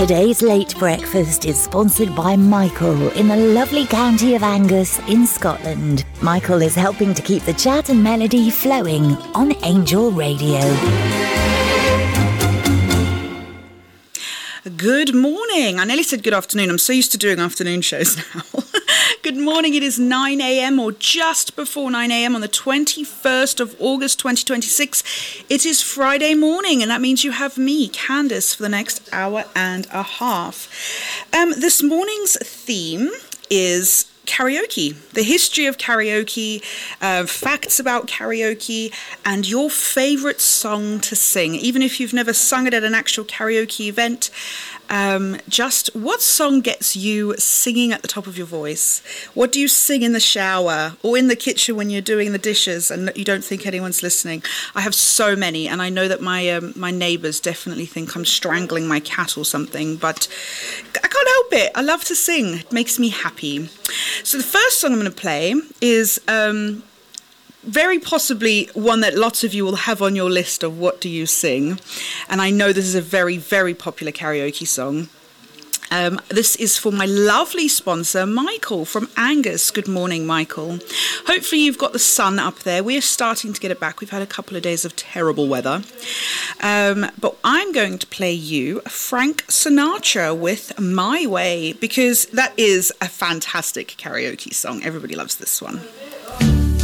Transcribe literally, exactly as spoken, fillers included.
Today's Late Breakfast is sponsored by Michael in the lovely county of Angus in Scotland. Michael is helping to keep the chat and melody flowing on Angel Radio. Good morning. I nearly said good afternoon. I'm so used to doing afternoon shows now. Good morning. It is nine a.m. or just before nine a.m. on the twenty-first of August twenty twenty-six. It is Friday morning, and that means you have me, Candice, for the next hour and a half. Um, this morning's theme is karaoke, the history of karaoke, uh, facts about karaoke, and your favourite song to sing. Even if you've never sung it at an actual karaoke event, um, just what song gets you singing at the top of your voice? What do you sing in the shower or in the kitchen when you're doing the dishes and you don't think anyone's listening? I have so many, and I know that my um, my neighbours definitely think I'm strangling my cat or something, but I can't help it. I love to sing. It makes me happy. So the first song I'm going to play is um, very possibly one that lots of you will have on your list of what do you sing. And I know this is a very, very popular karaoke song. Um, this is for my lovely sponsor, Michael from Angus. Good morning, Michael. Hopefully you've got the sun up there. We're starting to get it back. We've had a couple of days of terrible weather. Um, but I'm going to play you Frank Sinatra with My Way, because that is a fantastic karaoke song. Everybody loves this one.